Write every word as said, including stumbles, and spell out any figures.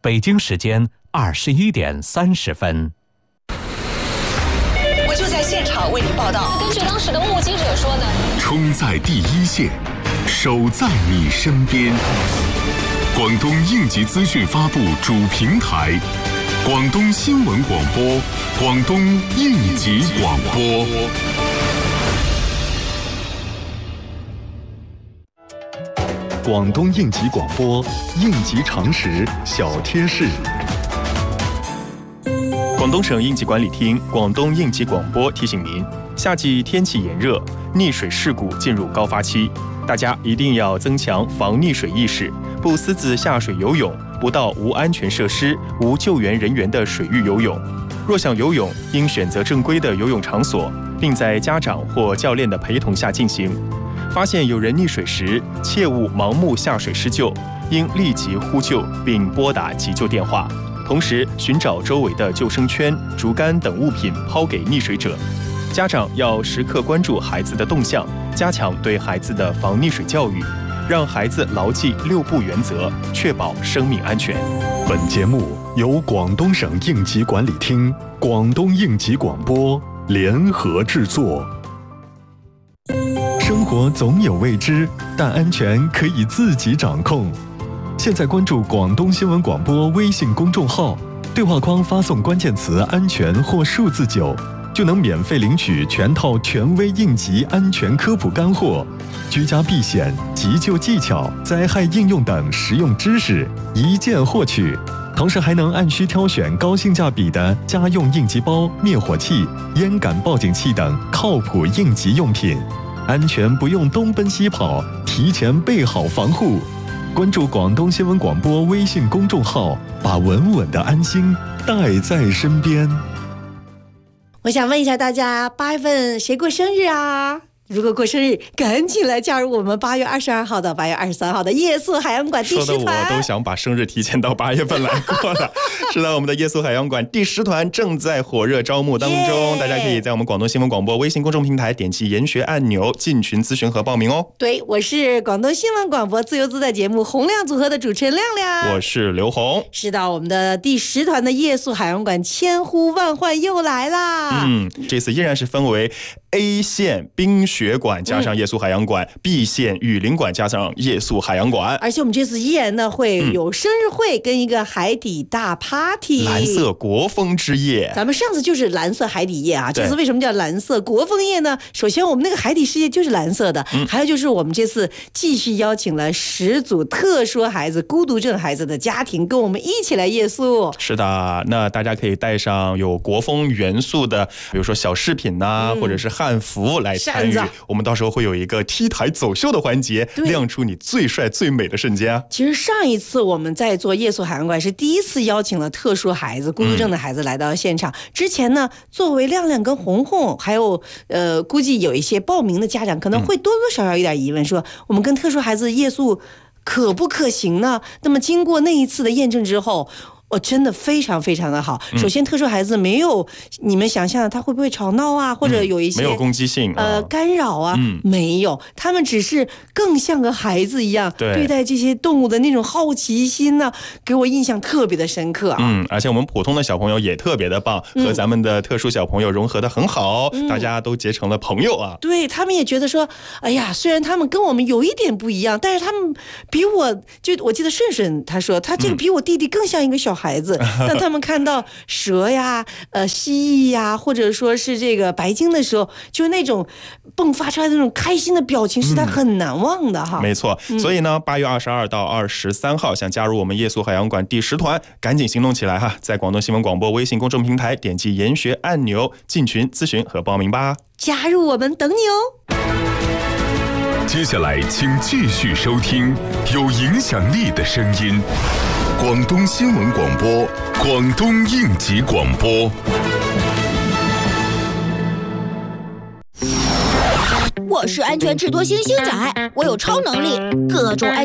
北京时间二十一点三十分。 我就在现场为您报道。 根据当时的目击者说呢， 冲在第一线，守在你身边。广东应急资讯发布主平台，广东新闻广播，广东应急广播。 广东应急广播，应急常识小贴士。 广东省应急管理厅、广东应急广播提醒您：夏季天气炎热，溺水事故进入高发期，大家一定要增强防溺水意识，不私自下水游泳，不到无安全设施、无救援人员的水域游泳。若想游泳，应选择正规的游泳场所，并在家长或教练的陪同下进行。发现有人溺水时，切勿盲目下水施救，应立即呼救并拨打急救电话。同时，寻找周围的救生圈、竹竿等物品抛给溺水者。家长要时刻关注孩子的动向，加强对孩子的防溺水教育，让孩子牢记六不原则，确保生命安全。 本节目由广东省应急管理厅、广东应急广播联合制作。生活总有未知，但安全可以自己掌控。现在关注广东新闻广播微信公众号，对话框发送关键词“安全”或数字九，就能免费领取全套权威应急安全科普干货、居家避险、急救技巧、灾害应用等实用知识，一键获取。同时还能按需挑选高性价比的家用应急包、灭火器、烟感报警器等靠谱应急用品，安全不用东奔西跑，提前备好防护。关注广东新闻广播微信公众号，把稳稳的安心带在身边。 我想问一下大家，八月份谁过生日啊？如果过生日，赶紧来加入我们八月二十二号到八月二十三号的夜宿海洋馆第十团。 说的我都想把生日提前到八月份来过了。是的，我们的夜宿海洋馆第十团正在火热招募当中，大家可以在我们广东新闻广播微信公众平台点击研学按钮进群咨询和报名哦。 对，我是广东新闻广播自由自在节目洪亮组合的主持人亮亮， 我是刘红。 是的，我们的第十团的夜宿海洋馆千呼万唤又来啦。 嗯，这次依然是分为 A 线冰雪馆加上夜宿海洋馆、嗯、B 线雨林馆加上夜宿海洋馆。 而且我们这次依然呢会有生日会跟一个海底大 party、嗯、 蓝色国风之夜。 咱们上次就是蓝色海底夜啊，这次为什么叫蓝色国风夜呢？首先我们那个海底世界就是蓝色的、嗯、还有就是我们这次继续邀请了十组特殊孩子、孤独症孩子的家庭跟我们一起来夜宿。 是的，那大家可以带上有国风元素的，比如说小饰品呐、嗯，或者是汉服来参与。我们到时候会有一个 T 台走秀的环节，亮出你最帅最美的瞬间啊！ 其实上一次我们在做夜宿海洋馆是第一次邀请了特殊孩子、孤独症的孩子来到现场。嗯、之前呢，作为亮亮跟红红，还有呃，估计有一些报名的家长可能会多多少少有点疑问，说我们跟特殊孩子夜宿可不可行呢？那么经过那一次的验证之后，我、哦、真的非常非常的好。首先，特殊孩子没有你们想象的他会不会吵闹啊，或者有一些、 嗯、没有攻击性、 呃、 哦、 干扰啊、嗯，没有，他们只是更像个孩子一样 对, 对待这些动物的那种好奇心呢、啊，给我印象特别的深刻啊。 嗯，而且我们普通的小朋友也特别的棒，嗯、和咱们的特殊小朋友融合的很好、嗯，大家都结成了朋友啊。 对，他们也觉得说，哎呀，虽然他们跟我们有一点不一样，但是他们比我就我记得顺顺他说，他这个比我弟弟更像一个小孩子。嗯当他们看到蛇呀、呃蜥蜴呀，或者说是这个白鲸的时候，就那种迸发出来的那种开心的表情，是他很难忘的哈。 嗯、没错，所以呢，八月二十二到二十三号，想加入我们夜宿海洋馆第十团，赶紧行动起来哈！在广东新闻广播微信公众平台点击研学按钮进群咨询和报名吧。 加入我们，等你哦。 接下来，请继续收听有影响力的声音。广东新闻广播，广东应急广播。 我是安全智多星星仔，我有超能力，各种安